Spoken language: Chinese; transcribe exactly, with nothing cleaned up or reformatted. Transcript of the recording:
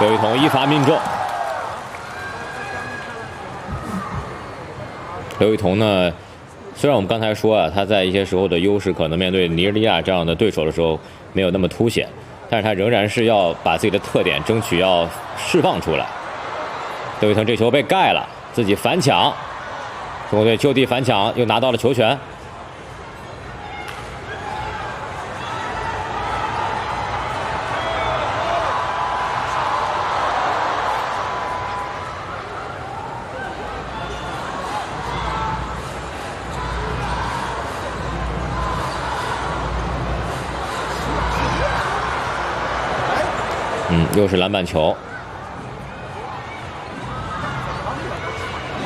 刘一彤一发命中。刘一彤呢，虽然我们刚才说啊，他在一些时候的优势可能面对尼日利亚这样的对手的时候没有那么凸显，但是他仍然是要把自己的特点争取要释放出来。刘一彤这球被盖了，自己反抢，中国队就地反抢，又拿到了球权。 嗯，又是篮板球。